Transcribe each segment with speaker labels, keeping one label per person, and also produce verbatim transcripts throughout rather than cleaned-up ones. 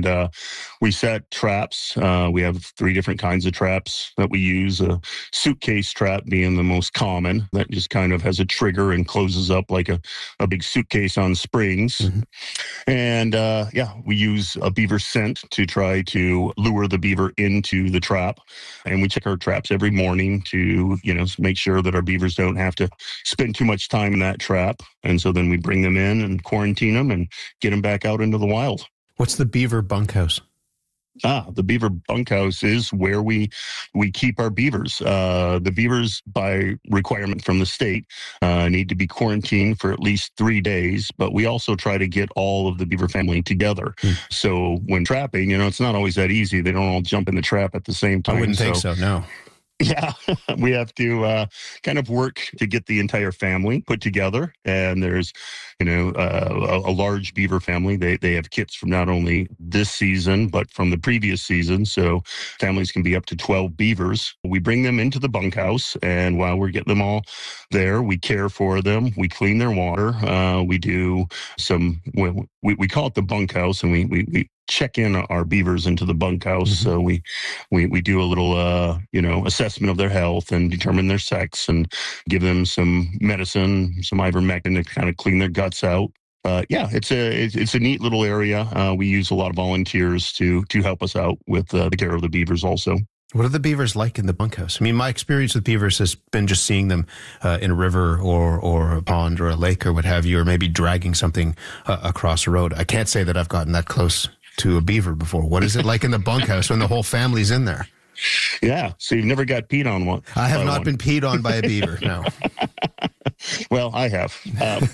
Speaker 1: And uh, we set traps. Uh, we have three different kinds of traps that we use. A suitcase trap being the most common, that just kind of has a trigger and closes up like a, a big suitcase on springs. Mm-hmm. And uh, yeah, we use a beaver scent to try to lure the beaver into the trap. And we check our traps every morning to, you know, make sure that our beavers don't have to spend too much time in that trap. And so then we bring them in and quarantine them and get them back out into the wild.
Speaker 2: What's the beaver bunkhouse?
Speaker 1: Ah, the beaver bunkhouse is where we we keep our beavers. Uh, the beavers, by requirement from the state, uh, need to be quarantined for at least three days. But we also try to get all of the beaver family together. Hmm. So when trapping, you know, it's not always that easy. They don't all jump in the trap at the same time.
Speaker 2: I wouldn't
Speaker 1: so.
Speaker 2: think so, no.
Speaker 1: Yeah, we have to uh, kind of work to get the entire family put together. And there's, you know, uh, a, a large beaver family. They they have kits from not only this season, but from the previous season. So families can be up to twelve beavers. We bring them into the bunkhouse. And while we're getting them all there, we care for them. We clean their water. Uh, we do some, we, we call it the bunkhouse. And we, we, we check in our beavers into the bunkhouse. Mm-hmm. So we, we, we do a little, uh, you know, assessment of their health and determine their sex and give them some medicine, some ivermectin to kind of clean their guts out. Uh, yeah, it's a, it's, it's a neat little area. Uh, we use a lot of volunteers to, to help us out with uh, the care of the beavers also.
Speaker 2: What are the beavers like in the bunkhouse? I mean, my experience with beavers has been just seeing them uh, in a river or or a pond or a lake or what have you, or maybe dragging something uh, across a road. I can't say that I've gotten that close to a beaver before. What is it like in the bunkhouse when the whole family's in there?
Speaker 1: Yeah, so you've never got peed on one?
Speaker 2: I have not
Speaker 1: one.
Speaker 2: been peed on by a beaver, no.
Speaker 1: Well, I have. Um,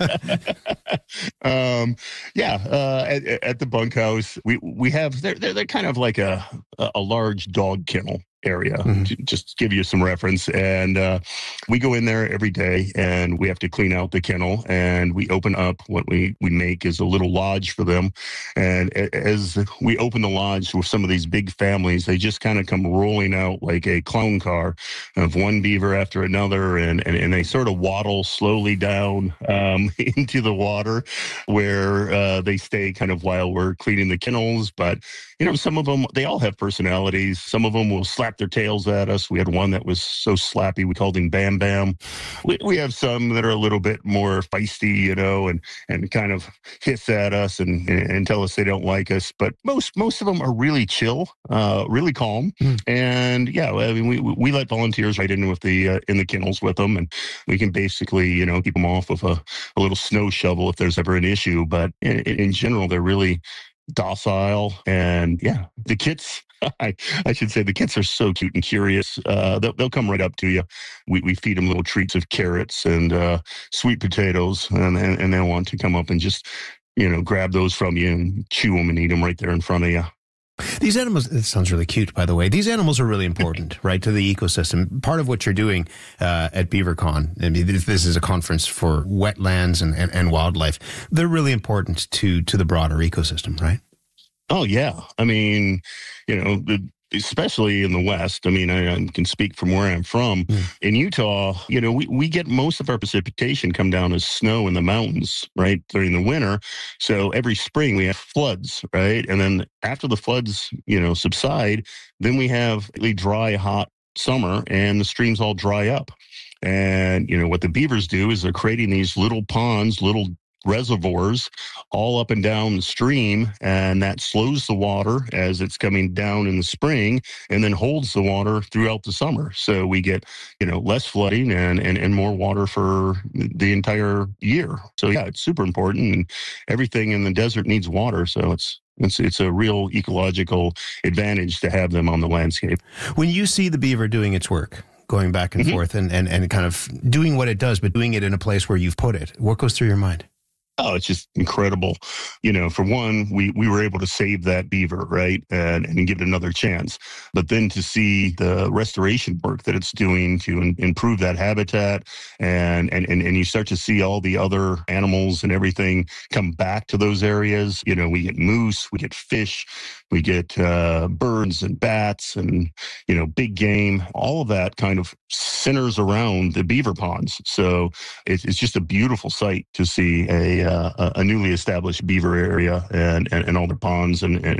Speaker 1: but, um, yeah, uh, at, at the bunkhouse, we we have they're they're, they're kind of like a a large dog kennel area, mm-hmm. to just give you some reference. And uh, we go in there every day and we have to clean out the kennel, and we open up what we, we make is a little lodge for them. And as we open the lodge with some of these big families, they just kind of come rolling out like a clown car of one beaver after another. And, and, and they sort of waddle slowly down um, into the water where uh, they stay kind of while we're cleaning the kennels. But, you know, some of them, they all have personalities. Some of them will slap their tails at us. We had one that was so slappy, we called him Bam Bam. We, we have some that are a little bit more feisty, you know, and, and kind of hiss at us and, and tell us they don't like us. But most most of them are really chill, uh, really calm. Mm. And yeah, I mean, we we let volunteers right in with the uh, in the kennels with them, and we can basically, you know, keep them off with a, a little snow shovel if there's ever an issue. But in, in general, they're really docile. And yeah, the kits, I, I should say the kits are so cute and curious. Uh, they'll, they'll come right up to you. We we feed them little treats of carrots and uh, sweet potatoes, and, and and they'll want to come up and just, you know, grab those from you and chew them and eat them right there in front of you.
Speaker 2: These animals, it sounds really cute, by the way. These animals are really important, right, to the ecosystem. Part of what you're doing uh, at BeaverCon, I mean, this is a conference for wetlands and, and, and wildlife. They're really important to to the broader ecosystem, right?
Speaker 1: Oh, yeah. I mean, you know, the, especially in the West. I mean, I, I can speak from where I'm from. Mm. In Utah, you know, we, we get most of our precipitation come down as snow in the mountains, right, during the winter. So every spring we have floods, right? And then after the floods, you know, subside, then we have a dry, hot summer and the streams all dry up. And, you know, what the beavers do is they're creating these little ponds, little reservoirs all up and down the stream, and that slows the water as it's coming down in the spring and then holds the water throughout the summer. So we get, you know, less flooding and, and, and more water for the entire year. So yeah, it's super important, and everything in the desert needs water. So it's It's it's a real ecological advantage to have them on the landscape.
Speaker 2: When you see the beaver doing its work, going back and mm-hmm. forth and, and, and kind of doing what it does, but doing it in a place where you've put it, what goes through your mind?
Speaker 1: Oh, it's just incredible. You know, for one, we, we were able to save that beaver, right, and, and give it another chance. But then to see the restoration work that it's doing to in, improve that habitat, and, and, and, and you start to see all the other animals and everything come back to those areas. You know, we get moose, we get fish, we get uh, birds and bats and, you know, big game. All of that kind of centers around the beaver ponds. So it's, it's just a beautiful sight to see a uh, a newly established beaver area and, and, and all their ponds and, and